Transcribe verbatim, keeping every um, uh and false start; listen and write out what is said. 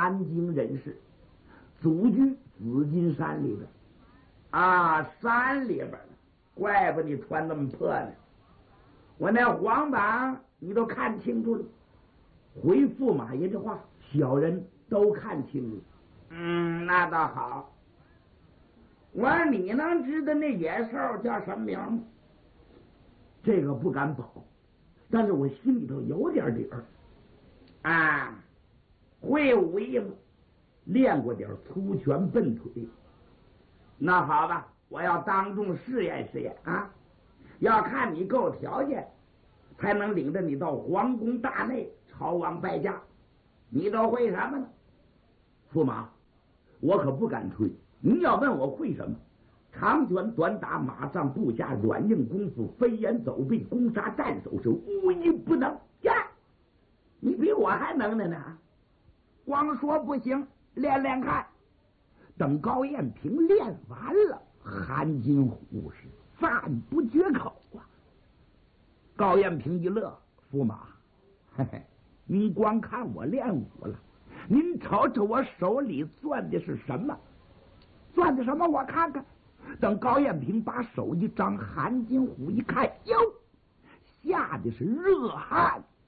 南京人士，祖居紫金山里边。啊，山里边，怪不得你穿那么破呢。我那黄榜你都看清楚了。回驸马爷这话，小人都看清了。嗯，那倒好。我说你能知道那野兽叫什么名吗？这个不敢保，但是我心里头有点底儿。啊，会武艺吗？练过点粗拳笨腿。那好吧，我要当众试验试验啊！要看你够条件，才能领着你到皇宫大内朝王拜驾。你都会什么呢？驸马，我可不敢吹。您要问我会什么，长拳短打、马上步下、软硬功夫、飞檐走壁、攻杀战手是无一不能。呀，你比我还能的呢！光说不行，练练看。等高彦平练完了，韩金虎是赞不绝口啊。高彦平一乐，驸马，嘿嘿，您光看我练武了，您瞅瞅我手里攥的是什么？攥的什么？我看看。等高彦平把手一张，韩金虎一看，哟，吓得是热汗